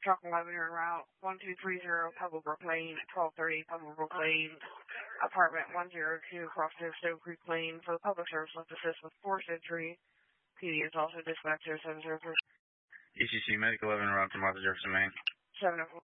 Truck 11, you're en route 1230 Pebblebrook Lane, 1230 Pebblebrook Lane, apartment 102, across to Stone Creek Lane. For the public service, let's assist with forced entry. PD is also dispatched to 703. ECC Medic 11, route to Martha Jefferson, Maine. 704.